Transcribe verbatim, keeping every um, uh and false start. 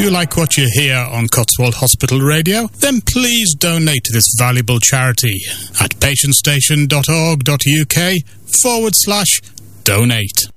you like what you hear on Cotswold Hospital Radio? Then please donate to this valuable charity at patientstation.org.uk forward slash donate.